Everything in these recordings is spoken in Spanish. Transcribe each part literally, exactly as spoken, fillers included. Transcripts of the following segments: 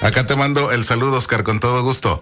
Acá te mando el saludo, Oscar, con todo gusto.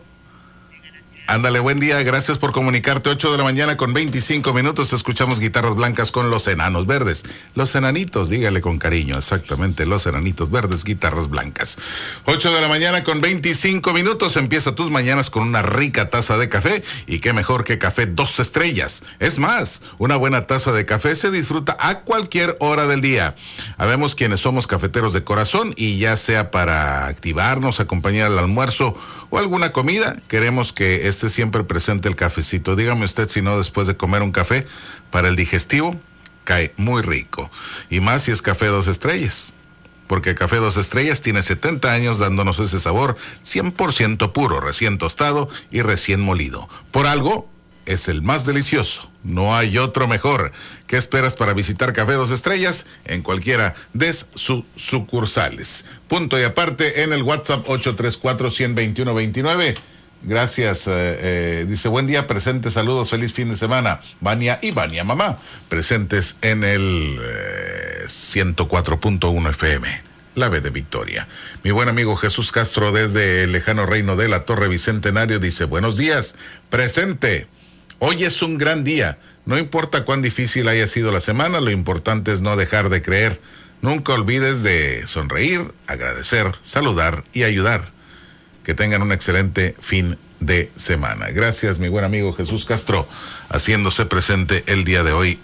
Ándale, buen día, gracias por comunicarte. Ocho de la mañana con veinticinco minutos, escuchamos Guitarras Blancas con Los Enanos Verdes. Los enanitos, dígale con cariño, exactamente, Los Enanitos Verdes, Guitarras Blancas. Ocho de la mañana con veinticinco minutos, empieza tus mañanas con una rica taza de café, y qué mejor que café dos estrellas. Es más, una buena taza de café se disfruta a cualquier hora del día. Habemos quienes somos cafeteros de corazón, y ya sea para activarnos, acompañar al almuerzo o alguna comida, queremos que esté siempre presente el cafecito. Dígame usted si no, después de comer un café, para el digestivo, cae muy rico. Y más si es café dos estrellas. Porque Café Dos Estrellas tiene setenta años dándonos ese sabor cien por ciento puro, recién tostado y recién molido. Por algo, es el más delicioso. No hay otro mejor. ¿Qué esperas para visitar Café Dos Estrellas? En cualquiera de sus sucursales. Punto y aparte en el WhatsApp ocho tres cuatro, uno cero dos uno, dos nueve. Gracias, eh, eh, dice, buen día, presentes, saludos, feliz fin de semana. Vania y Vania Mamá, presentes en el eh, ciento cuatro punto uno F M, la B de Victoria. Mi buen amigo Jesús Castro desde el lejano reino de la Torre Bicentenario dice, buenos días, presente. Hoy es un gran día, no importa cuán difícil haya sido la semana, lo importante es no dejar de creer. Nunca olvides de sonreír, agradecer, saludar y ayudar. Que tengan un excelente fin de semana. Gracias, mi buen amigo Jesús Castro, haciéndose presente el día de hoy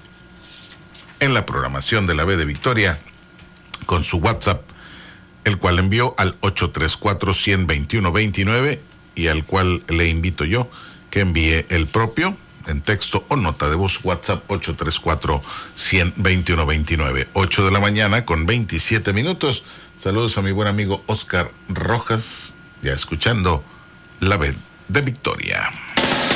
en la programación de la B de Victoria con su WhatsApp, el cual envió al ocho tres cuatro, uno cero dos uno, dos nueve y al cual le invito yo que envíe el propio en texto o nota de voz. WhatsApp ocho tres cuatro, uno cero dos uno, dos nueve. ocho de la mañana con veintisiete minutos. Saludos a mi buen amigo Oscar Rojas, ya escuchando la B de Victoria.